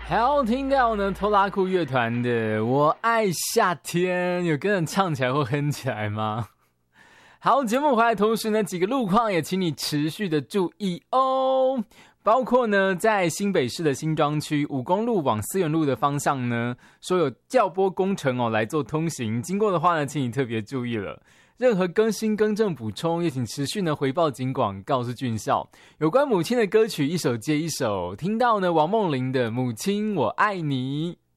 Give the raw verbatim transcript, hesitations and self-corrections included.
好，听到呢拖拉库乐团的《我爱夏天》，有跟人唱起来或哼起来吗？好，节目回来同时呢，几个路况也请你持续的注意哦。包括呢，在新北市的新庄区五公路往思源路的方向呢，说有调拨工程哦来做通行，经过的话呢，请你特别注意了。任何更新、更正、补充，也请持续呢回报警广，告诉俊孝。有关母亲的歌曲，一首接一首。听到呢，王梦玲的《母亲我爱你》。